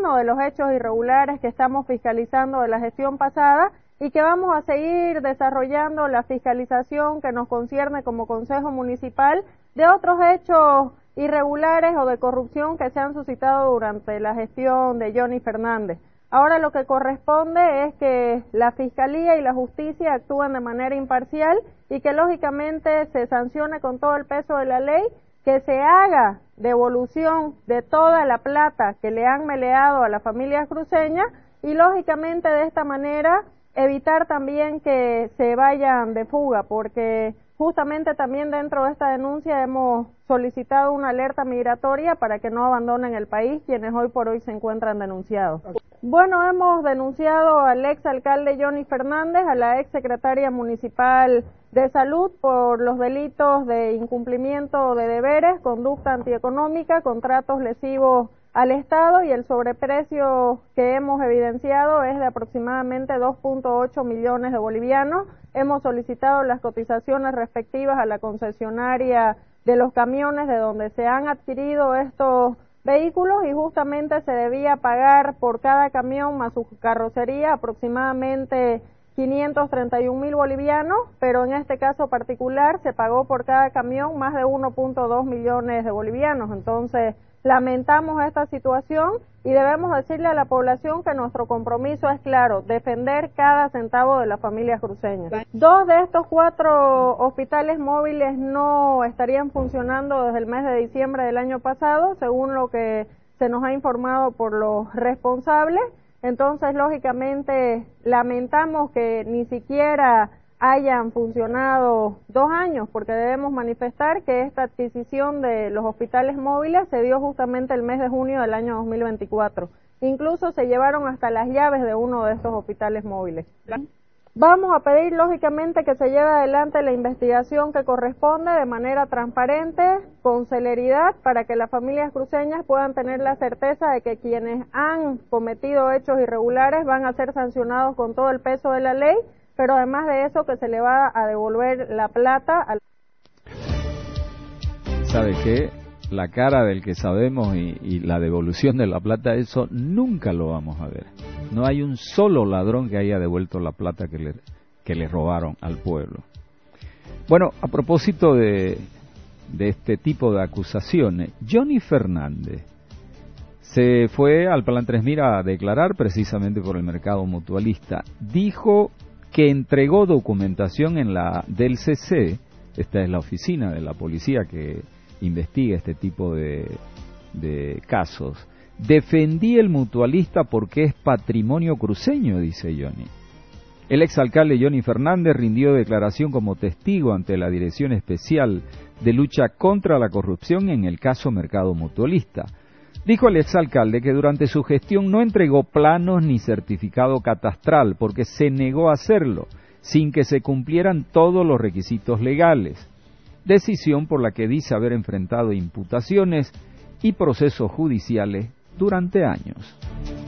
uno de los hechos irregulares que estamos fiscalizando de la gestión pasada y que vamos a seguir desarrollando la fiscalización que nos concierne como Consejo Municipal de otros hechos irregulares o de corrupción que se han suscitado durante la gestión de Johnny Fernández. Ahora lo que corresponde es que la Fiscalía y la Justicia actúen de manera imparcial y que lógicamente se sancione con todo el peso de la ley, que se haga devolución de toda la plata que le han meleado a la familia cruceña y lógicamente de esta manera evitar también que se vayan de fuga, porque justamente también dentro de esta denuncia hemos solicitado una alerta migratoria para que no abandonen el país quienes hoy por hoy se encuentran denunciados. Bueno, hemos denunciado al ex alcalde Johnny Fernández, a la ex secretaria municipal de salud por los delitos de incumplimiento de deberes, conducta antieconómica, contratos lesivos al Estado y el sobreprecio que hemos evidenciado es de aproximadamente 2.8 millones de bolivianos. Hemos solicitado las cotizaciones respectivas a la concesionaria de los camiones de donde se han adquirido estos vehículos y justamente se debía pagar por cada camión más su carrocería aproximadamente 531.000 bolivianos, pero en este caso particular se pagó por cada camión más de 1.2 millones de bolivianos. Entonces, lamentamos esta situación y debemos decirle a la población que nuestro compromiso es claro, defender cada centavo de las familias cruceñas. 2 de estos 4 hospitales móviles no estarían funcionando desde el mes de diciembre del año pasado, según lo que se nos ha informado por los responsables. Entonces, lógicamente, lamentamos que ni siquiera hayan funcionado 2 años, porque debemos manifestar que esta adquisición de los hospitales móviles se dio justamente el mes de junio del año 2024. Incluso se llevaron hasta las llaves de uno de estos hospitales móviles. Vamos a pedir, lógicamente, que se lleve adelante la investigación que corresponde de manera transparente, con celeridad, para que las familias cruceñas puedan tener la certeza de que quienes han cometido hechos irregulares van a ser sancionados con todo el peso de la ley, pero además de eso que se le va a devolver la plata al... ¿Sabe qué? La cara del que sabemos y la devolución de la plata, eso nunca lo vamos a ver. No hay un solo ladrón que haya devuelto la plata que le robaron al pueblo. Bueno, a propósito de este tipo de acusaciones, Johnny Fernández se fue al Plan 3000 a declarar precisamente por el mercado mutualista. Dijo que entregó documentación en la del CC, esta es la oficina de la policía que investiga este tipo de casos. Defendí el mutualista porque es patrimonio cruceño, dice Johnny. El exalcalde Johnny Fernández rindió declaración como testigo ante la Dirección Especial de Lucha contra la Corrupción en el caso Mercado Mutualista. Dijo el exalcalde que durante su gestión no entregó planos ni certificado catastral porque se negó a hacerlo, sin que se cumplieran todos los requisitos legales. Decisión por la que dice haber enfrentado imputaciones y procesos judiciales durante años.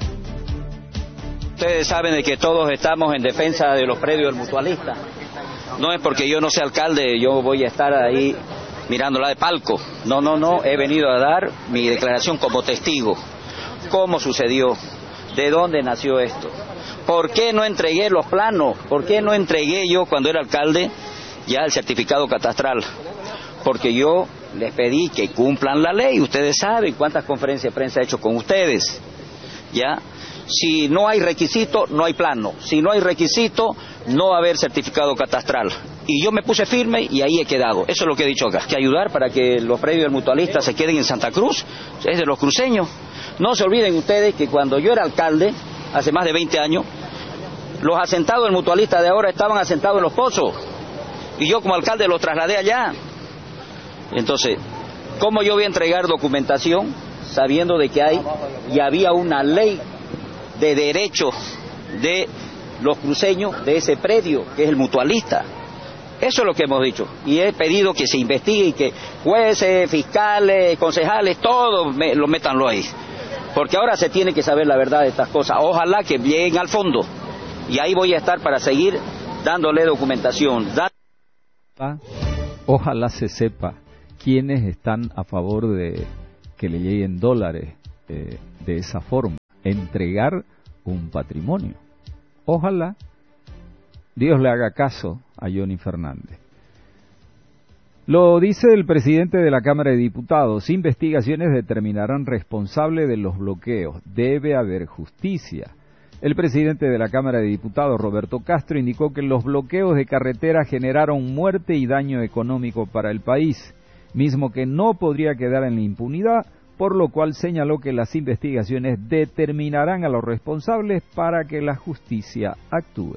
Ustedes saben de que todos estamos en defensa de los predios del mutualista. No es porque yo no sea alcalde, yo voy a estar ahí mirándola de palco. No, he venido a dar mi declaración como testigo. ¿Cómo sucedió? ¿De dónde nació esto? ¿Por qué no entregué los planos? ¿Por qué no entregué yo cuando era alcalde ya el certificado catastral? Porque yo les pedí que cumplan la ley. Ustedes saben cuántas conferencias de prensa he hecho con ustedes. ¿Ya? Si no hay requisito, no hay plano. Si no hay requisito, no va a haber certificado catastral. Y yo me puse firme y ahí he quedado. Eso es lo que he dicho acá. Que ayudar para que los predios del mutualista se queden en Santa Cruz. Es de los cruceños. No se olviden ustedes que cuando yo era alcalde, hace más de 20 años, los asentados del mutualista de ahora estaban asentados en Los Pozos. Y yo como alcalde los trasladé allá. Entonces, ¿cómo yo voy a entregar documentación sabiendo de que hay y había una ley de derechos de los cruceños de ese predio, que es el mutualista? Eso es lo que hemos dicho. Y he pedido que se investigue y que jueces, fiscales, concejales, todos lo métanlo ahí. Porque ahora se tiene que saber la verdad de estas cosas. Ojalá que lleguen al fondo. Y ahí voy a estar para seguir dándole documentación. Ojalá se sepa quiénes están a favor de que le lleguen dólares de esa forma. entregar un patrimonio. Ojalá Dios le haga caso a Johnny Fernández. Lo dice el presidente de la Cámara de Diputados: investigaciones determinarán responsable de los bloqueos. Debe haber justicia. El presidente de la Cámara de Diputados, Roberto Castro, indicó que los bloqueos de carretera generaron muerte y daño económico para el país, mismo que no podría quedar en la impunidad, por lo cual señaló que las investigaciones determinarán a los responsables para que la justicia actúe.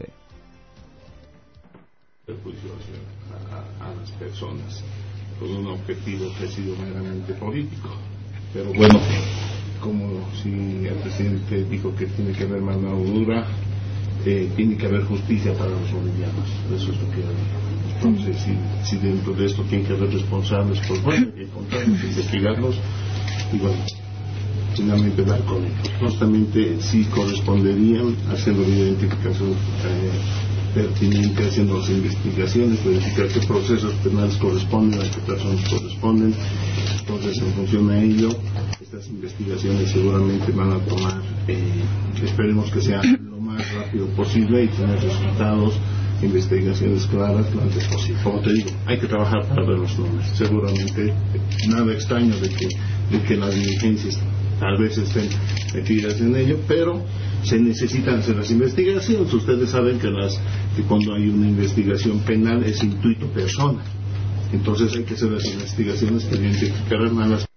A las personas con un objetivo que ha sido meramente político, pero bueno, como si el presidente dijo que tiene que haber mano dura, tiene que haber justicia para los bolivianos. Eso es lo que hay. Entonces, si dentro de esto tiene que haber responsables, pues bueno, hay que encontrarlos, investigarlos y bueno, finalmente dar con ellos. Justamente sí corresponderían haciendo la identificación pertinente, haciendo las investigaciones, verificar qué procesos penales corresponden, a qué personas corresponden. Entonces, en función a ello, estas investigaciones seguramente van a tomar, esperemos que sea lo más rápido posible y tener resultados, investigaciones claras lo antes posible. Como te digo, hay que trabajar para ver los nombres. Seguramente nada extraño de que las diligencias tal vez estén metidas en ello, pero se necesitan hacer las investigaciones. Ustedes saben que cuando hay una investigación penal es intuito persona. Entonces hay que hacer las investigaciones que identificarán a las...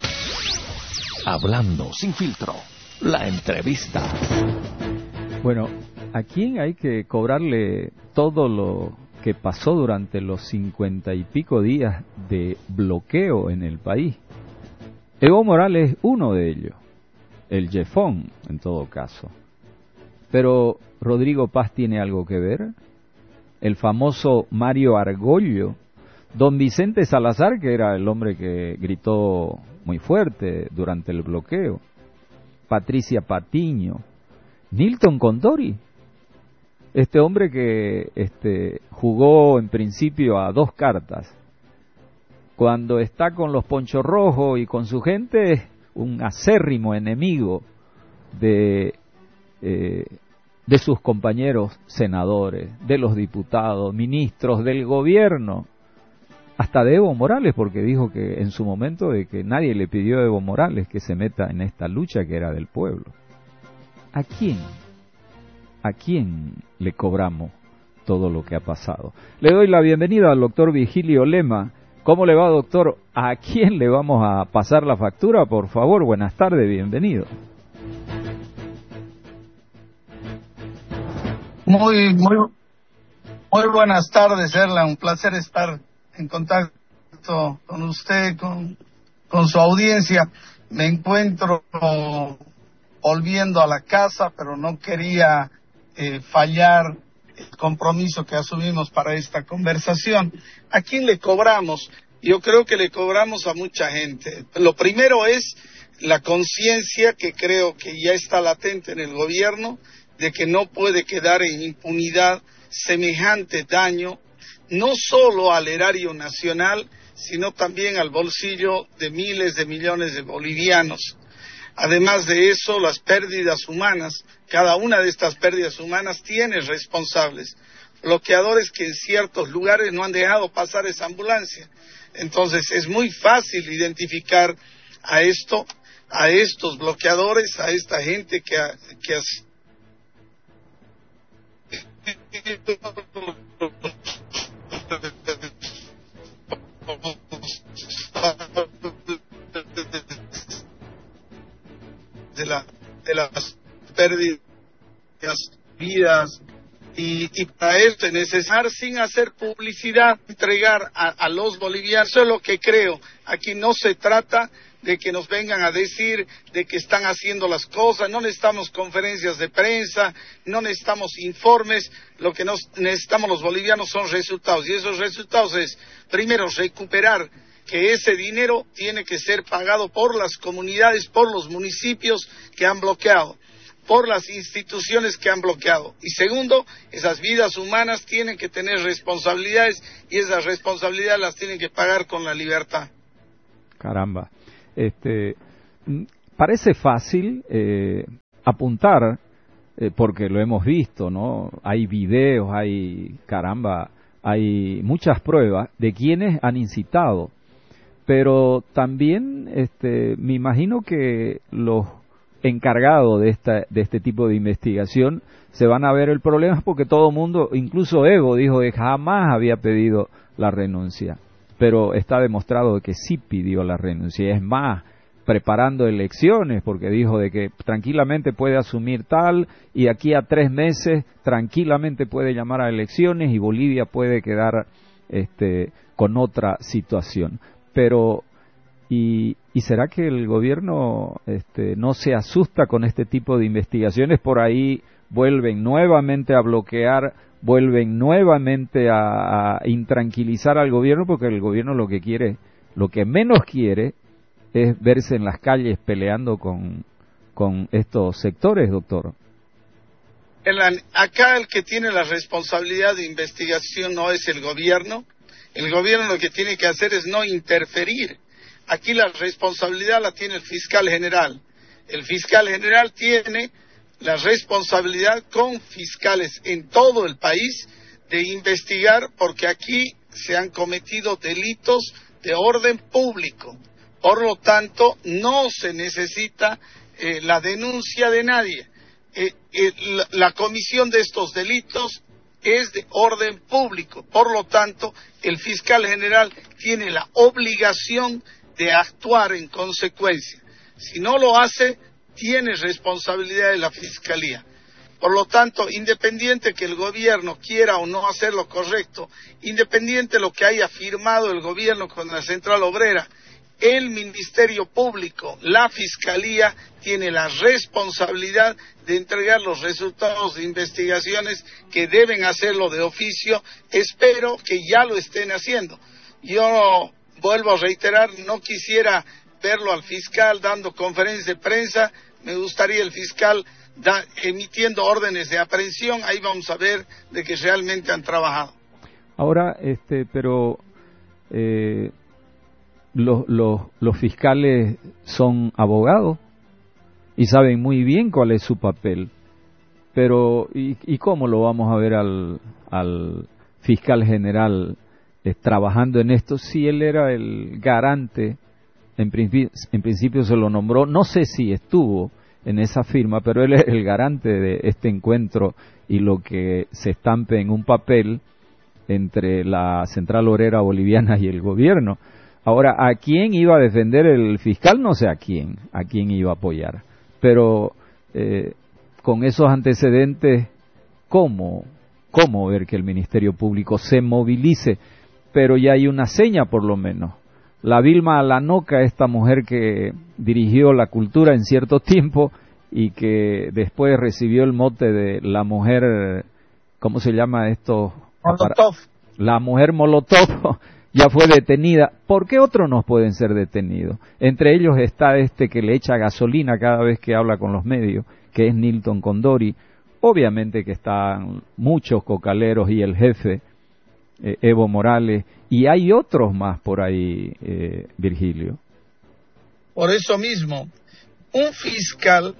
Hablando sin filtro, la entrevista. Bueno, ¿a quién hay que cobrarle todo lo que pasó durante los 50 y pico días de bloqueo en el país? Evo Morales es uno de ellos, el jefón en todo caso. Pero Rodrigo Paz tiene algo que ver, el famoso Mario Argollo, don Vicente Salazar, que era el hombre que gritó muy fuerte durante el bloqueo, Patricia Patiño, Nilton Condori, este hombre que jugó en principio a dos cartas. Cuando está con los ponchos rojos y con su gente, es un acérrimo enemigo de sus compañeros senadores, de los diputados, ministros, del gobierno, hasta de Evo Morales, porque dijo que en su momento de que nadie le pidió a Evo Morales que se meta en esta lucha que era del pueblo. ¿A quién le cobramos todo lo que ha pasado? Le doy la bienvenida al doctor Vigilio Lema. ¿Cómo le va, doctor? ¿A quién le vamos a pasar la factura? Por favor, buenas tardes, bienvenido. Muy buenas tardes, Erlan. Un placer estar en contacto con usted, con su audiencia. Me encuentro volviendo a la casa, pero no quería fallar el compromiso que asumimos para esta conversación. ¿A quién le cobramos? Yo creo que le cobramos a mucha gente. Lo primero es la conciencia que creo que ya está latente en el gobierno de que no puede quedar en impunidad semejante daño, no solo al erario nacional, sino también al bolsillo de miles de millones de bolivianos. Además de eso, las pérdidas humanas, cada una de estas pérdidas humanas tiene responsables, bloqueadores que en ciertos lugares no han dejado pasar esa ambulancia. Entonces es muy fácil identificar a estos bloqueadores, a esta gente que de las pérdidas vidas y para esto es necesario, sin hacer publicidad, entregar a los bolivianos. Eso es lo que creo. Aquí no se trata de que nos vengan a decir de que están haciendo las cosas, no necesitamos conferencias de prensa, no necesitamos informes, lo que necesitamos los bolivianos son resultados, y esos resultados es, primero, recuperar que ese dinero tiene que ser pagado por las comunidades, por los municipios que han bloqueado, por las instituciones que han bloqueado. Y segundo, esas vidas humanas tienen que tener responsabilidades y esas responsabilidades las tienen que pagar con la libertad. Caramba. Parece fácil apuntar, porque lo hemos visto, ¿no? Hay videos, hay muchas pruebas de quienes han incitado, pero también me imagino que los encargados de este tipo de investigación se van a ver el problema, porque todo el mundo, incluso Evo, dijo que jamás había pedido la renuncia, pero está demostrado que sí pidió la renuncia, es más, preparando elecciones, porque dijo de que tranquilamente puede asumir tal, y aquí a 3 meses tranquilamente puede llamar a elecciones y Bolivia puede quedar con otra situación. Pero ¿y será que el gobierno no se asusta con este tipo de investigaciones? Por ahí vuelven nuevamente a bloquear, vuelven nuevamente a intranquilizar al gobierno, porque el gobierno lo que menos quiere es verse en las calles peleando con estos sectores, doctor. Acá el que tiene la responsabilidad de investigación no es el gobierno lo que tiene que hacer es no interferir. Aquí la responsabilidad la tiene el fiscal general. El fiscal general tiene la responsabilidad con fiscales en todo el país de investigar, porque aquí se han cometido delitos de orden público. Por lo tanto, no se necesita la denuncia de nadie. La comisión de estos delitos es de orden público. Por lo tanto, el fiscal general tiene la obligación de actuar en consecuencia. Si no lo hace, tiene responsabilidad de la fiscalía. Por lo tanto, independiente que el gobierno quiera o no hacer lo correcto, independiente de lo que haya firmado el gobierno con la Central Obrera, el Ministerio Público, la Fiscalía, tiene la responsabilidad de entregar los resultados de investigaciones que deben hacerlo de oficio. Espero que ya lo estén haciendo. Yo vuelvo a reiterar, no quisiera verlo al fiscal dando conferencias de prensa, me gustaría el fiscal emitiendo órdenes de aprehensión, ahí vamos a ver de que realmente han trabajado. Ahora, pero los fiscales son abogados y saben muy bien cuál es su papel, pero ¿y cómo lo vamos a ver al fiscal general trabajando en esto si él era el garante? En principio se lo nombró, no sé si estuvo en esa firma, pero él es el garante de este encuentro y lo que se estampe en un papel entre la Central Obrera Boliviana y el gobierno. Ahora, ¿a quién iba a defender el fiscal? No sé a quién iba a apoyar. Pero con esos antecedentes, ¿cómo ver que el Ministerio Público se movilice? Pero ya hay una seña, por lo menos. La Vilma Alanoca, esta mujer que dirigió la cultura en cierto tiempo y que después recibió el mote de la mujer, ¿cómo se llama esto? Molotov. La mujer Molotov. Ya fue detenida. ¿Por qué otros no pueden ser detenidos? Entre ellos está que le echa gasolina cada vez que habla con los medios, que es Nilton Condori. Obviamente que están muchos cocaleros y el jefe, Evo Morales, y hay otros más por ahí, Virgilio. Por eso mismo, un fiscal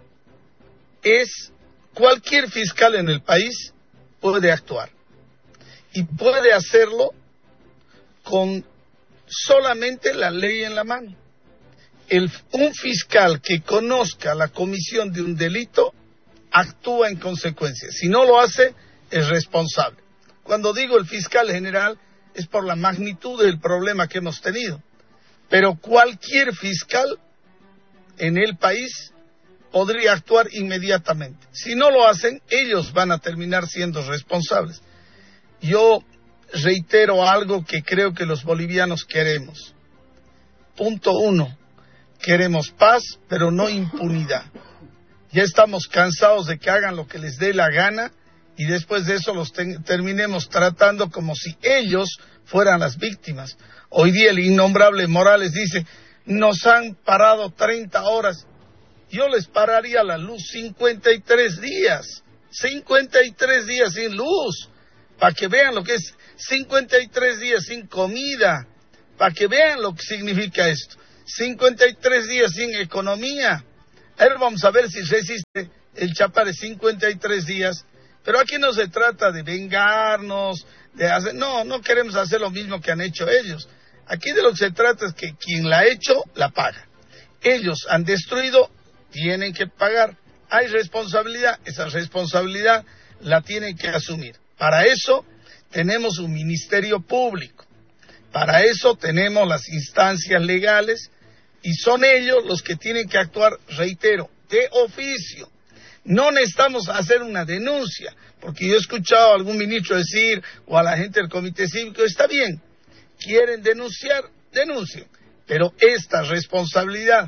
cualquier fiscal en el país puede actuar. Y puede hacerlo con solamente la ley en la mano. Un fiscal que conozca la comisión de un delito actúa en consecuencia. Si no lo hace, es responsable. Cuando digo el fiscal general, es por la magnitud del problema que hemos tenido. Pero cualquier fiscal en el país podría actuar inmediatamente. Si no lo hacen, ellos van a terminar siendo responsables. Yo reitero algo que creo que los bolivianos queremos. Punto 1. Queremos paz, pero no impunidad. Ya estamos cansados de que hagan lo que les dé la gana y después de eso los terminemos tratando como si ellos fueran las víctimas. Hoy día el innombrable Morales dice, nos han parado 30 horas. Yo les pararía la luz 53 días. 53 días sin luz. Para que vean lo que es 53 días sin comida. Para que vean lo que significa esto. 53 días sin economía. A ver, vamos a ver si resiste el Chapare 53 días. Pero aquí no se trata de vengarnos, de hacer... No queremos hacer lo mismo que han hecho ellos. Aquí de lo que se trata es que quien la ha hecho, la paga. Ellos han destruido, tienen que pagar. Hay responsabilidad, esa responsabilidad la tienen que asumir. Para eso tenemos un ministerio público. Para eso tenemos las instancias legales y son ellos los que tienen que actuar, reitero, de oficio. No necesitamos hacer una denuncia, porque yo he escuchado a algún ministro decir, o a la gente del comité cívico, está bien, quieren denunciar, denuncien, pero esta responsabilidad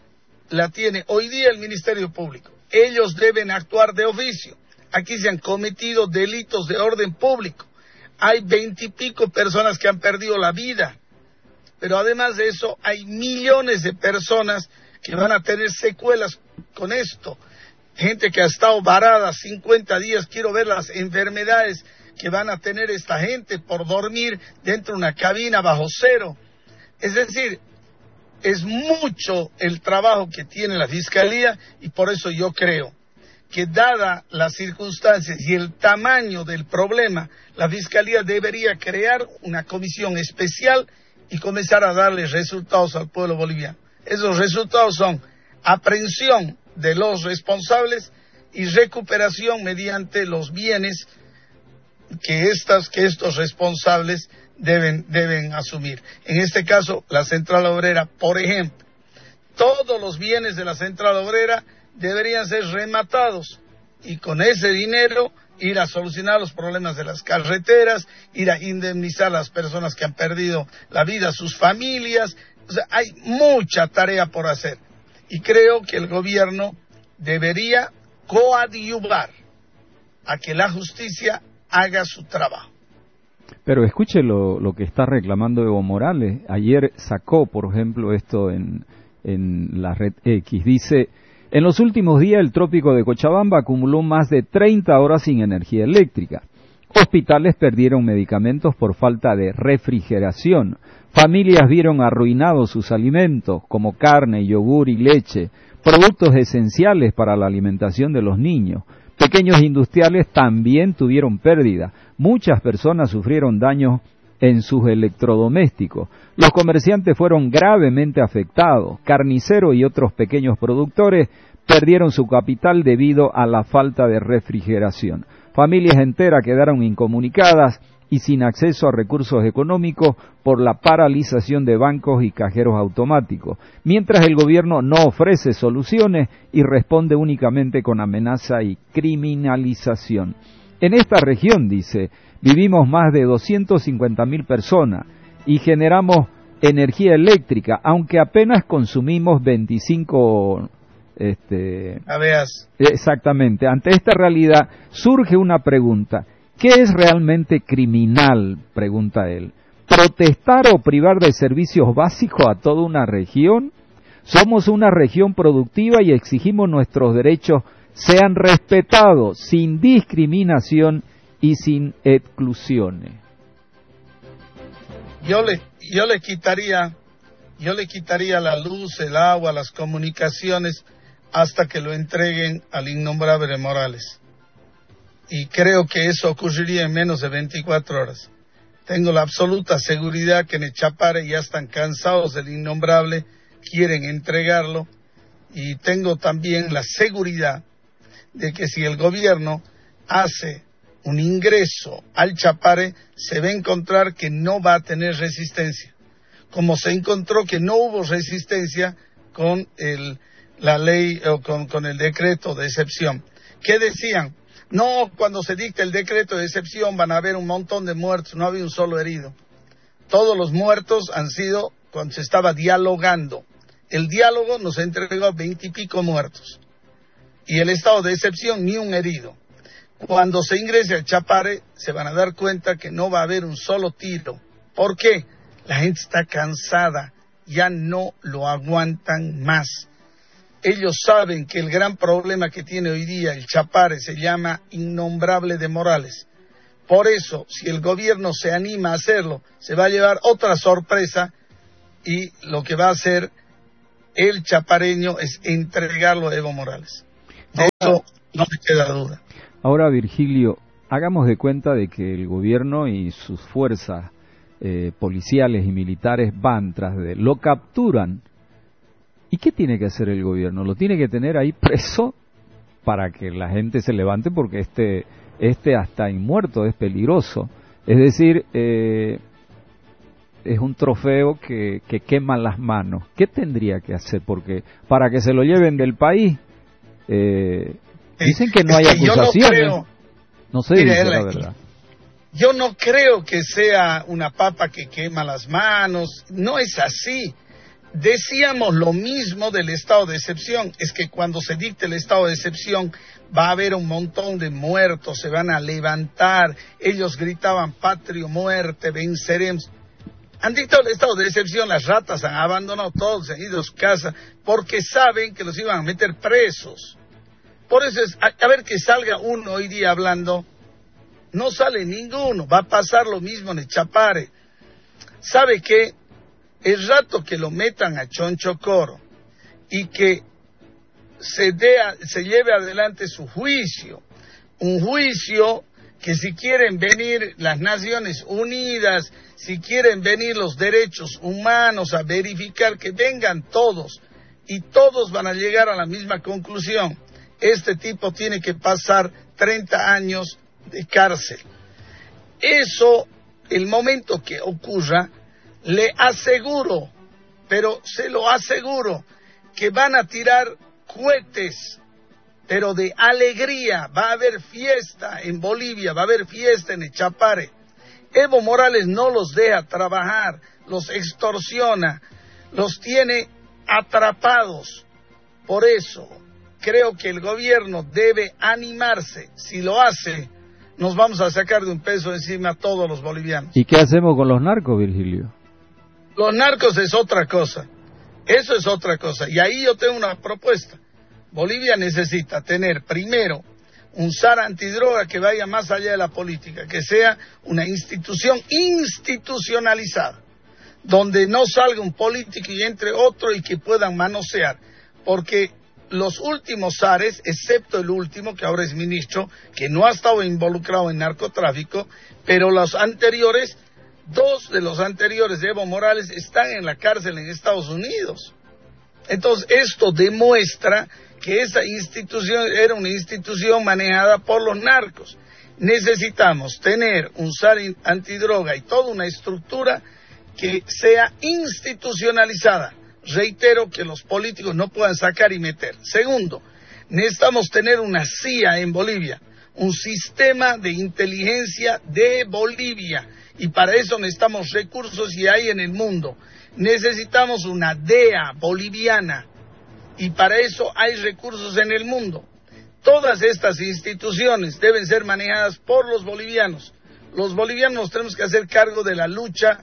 la tiene hoy día el Ministerio Público. Ellos deben actuar de oficio. Aquí se han cometido delitos de orden público. Hay 20 y pico personas que han perdido la vida, pero además de eso hay millones de personas que van a tener secuelas con esto. Gente que ha estado varada 50 días, quiero ver las enfermedades que van a tener esta gente por dormir dentro de una cabina bajo cero. Es decir, es mucho el trabajo que tiene la Fiscalía y por eso yo creo que dada las circunstancias y el tamaño del problema, la Fiscalía debería crear una comisión especial y comenzar a darle resultados al pueblo boliviano. Esos resultados son aprehensión de los responsables y recuperación mediante los bienes que estos responsables deben asumir. En este caso, la Central Obrera, por ejemplo, todos los bienes de la Central Obrera deberían ser rematados y con ese dinero ir a solucionar los problemas de las carreteras, ir a indemnizar a las personas que han perdido la vida, sus familias. O sea, hay mucha tarea por hacer y creo que el gobierno debería coadyuvar a que la justicia haga su trabajo. Pero escuche lo que está reclamando Evo Morales. Ayer sacó, por ejemplo, esto en la red X. Dice, en los últimos días el trópico de Cochabamba acumuló más de 30 horas sin energía eléctrica. Hospitales perdieron medicamentos por falta de refrigeración. Familias vieron arruinados sus alimentos, como carne, yogur y leche, productos esenciales para la alimentación de los niños. Pequeños industriales también tuvieron pérdida. Muchas personas sufrieron daños en sus electrodomésticos. Los comerciantes fueron gravemente afectados. Carniceros y otros pequeños productores perdieron su capital debido a la falta de refrigeración. Familias enteras quedaron incomunicadas y sin acceso a recursos económicos por la paralización de bancos y cajeros automáticos, mientras el gobierno no ofrece soluciones y responde únicamente con amenaza y criminalización. En esta región, dice, vivimos más de 250.000 personas y generamos energía eléctrica, aunque apenas consumimos 25... Exactamente. Ante esta realidad surge una pregunta. ¿Qué es realmente criminal?, pregunta él. ¿Protestar o privar de servicios básicos a toda una región? Somos una región productiva y exigimos nuestros derechos sean respetados sin discriminación y sin exclusiones. Yo le quitaría la luz, el agua, las comunicaciones hasta que lo entreguen al innombrable Morales. Y creo que eso ocurriría en menos de 24 horas. Tengo la absoluta seguridad que en el Chapare ya están cansados del innombrable, quieren entregarlo, y tengo también la seguridad de que si el gobierno hace un ingreso al Chapare, se va a encontrar que no va a tener resistencia, como se encontró que no hubo resistencia con la ley o con el decreto de excepción. ¿Qué decían? No, cuando se dicta el decreto de excepción van a haber un montón de muertos, no había un solo herido. Todos los muertos han sido cuando se estaba dialogando. El diálogo nos entregó 20 y pico muertos. Y el estado de excepción, ni un herido. Cuando se ingrese al Chapare, se van a dar cuenta que no va a haber un solo tiro. ¿Por qué? La gente está cansada, ya no lo aguantan más. Ellos saben que el gran problema que tiene hoy día el Chapare se llama innombrable de Morales. Por eso, si el gobierno se anima a hacerlo, se va a llevar otra sorpresa y lo que va a hacer el chapareño es entregarlo a Evo Morales. De eso no me queda duda. Ahora, Virgilio, hagamos de cuenta de que el gobierno y sus fuerzas policiales y militares van tras de él, lo capturan. ¿Y qué tiene que hacer el gobierno? Lo tiene que tener ahí preso para que la gente se levante, porque este hasta inmuerto es peligroso. Es decir, es un trofeo que quema las manos. ¿Qué tendría que hacer? Porque para que se lo lleven del país, dicen que no hay acusaciones. No sé, dice la verdad. Yo no creo que sea una papa que quema las manos. No es así. Decíamos lo mismo del estado de excepción. Es que cuando se dicte el estado de excepción va a haber un montón de muertos, se van a levantar. Ellos gritaban patria o muerte, venceremos. Han dictado el estado de excepción, las ratas han abandonado todos, se han ido a su casa porque saben que los iban a meter presos. Por eso es, a ver que salga uno hoy día hablando. No sale ninguno, va a pasar lo mismo en el Chapare. ¿Sabe qué? El rato que lo metan a Choncho Coro y que se lleve adelante su juicio, un juicio que si quieren venir las Naciones Unidas, si quieren venir los derechos humanos a verificar, que vengan todos y todos van a llegar a la misma conclusión. Este tipo tiene que pasar 30 años de cárcel. Eso, el momento que ocurra, le aseguro, pero se lo aseguro, que van a tirar cohetes, pero de alegría. Va a haber fiesta en Bolivia, va a haber fiesta en el Chapare. Evo Morales no los deja trabajar, los extorsiona, los tiene atrapados. Por eso creo que el gobierno debe animarse. Si lo hace, nos vamos a sacar de un peso encima a todos los bolivianos. ¿Y qué hacemos con los narcos, Virgilio? Los narcos es otra cosa. Eso es otra cosa. Y ahí yo tengo una propuesta. Bolivia necesita tener primero un SAR antidroga que vaya más allá de la política, que sea una institución institucionalizada, donde no salga un político y entre otro y que puedan manosear. Porque los últimos SARes, excepto el último, que ahora es ministro, que no ha estado involucrado en narcotráfico, pero los anteriores, 2 de los anteriores de Evo Morales están en la cárcel en Estados Unidos. Entonces, esto demuestra que esa institución era una institución manejada por los narcos. Necesitamos tener un SAR antidroga y toda una estructura que sea institucionalizada. Reitero que los políticos no puedan sacar y meter. Segundo, necesitamos tener una CIA en Bolivia, un sistema de inteligencia de Bolivia, y para eso necesitamos recursos y hay en el mundo. Necesitamos una DEA boliviana y para eso hay recursos en el mundo. Todas estas instituciones deben ser manejadas por los bolivianos. Los bolivianos tenemos que hacer cargo de la lucha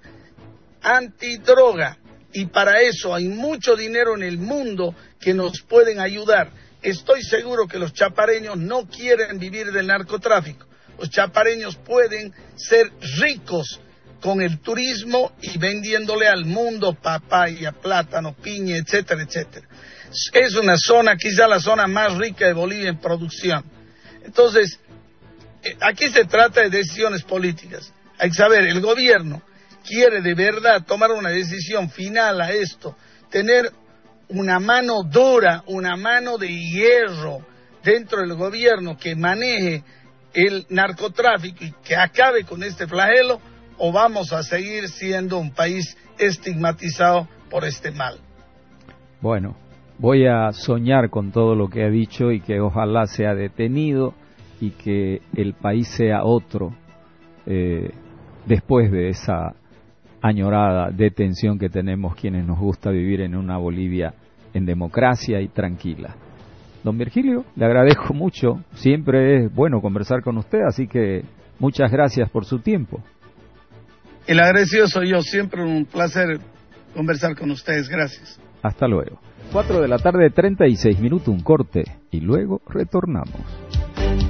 antidroga y para eso hay mucho dinero en el mundo que nos pueden ayudar. Estoy seguro que los chapareños no quieren vivir del narcotráfico. Los chapareños pueden ser ricos con el turismo y vendiéndole al mundo papaya, plátano, piña, etcétera, etcétera. Es una zona, quizá la zona más rica de Bolivia en producción. Entonces, aquí se trata de decisiones políticas. Hay que saber, el gobierno quiere de verdad tomar una decisión final a esto, tener una mano dura, una mano de hierro dentro del gobierno que maneje el narcotráfico y que acabe con este flagelo, o vamos a seguir siendo un país estigmatizado por este mal. Bueno, voy a soñar con todo lo que ha dicho y que ojalá sea detenido y que el país sea otro después de esa añorada detención que tenemos quienes nos gusta vivir en una Bolivia en democracia y tranquila. Don Virgilio, le agradezco mucho, siempre es bueno conversar con usted, así que muchas gracias por su tiempo. El agradecido soy yo, siempre un placer conversar con ustedes, gracias. Hasta luego. 4 de la tarde, 36 minutos, un corte, y luego retornamos.